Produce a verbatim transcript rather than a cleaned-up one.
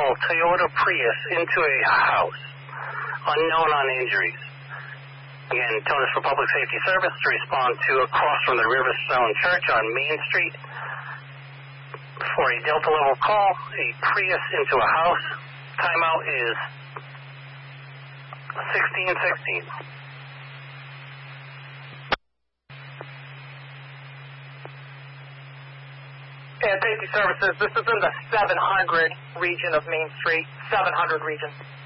Toyota Prius into a house, unknown on injuries. Again, Totus for Public Safety Service to respond to across from the Riverstone Church on Main Street. For a Delta level call, a Prius into a house. Timeout is sixteen sixteen. And Safety Services, this is in the seven hundred region of Main Street, seven hundred region.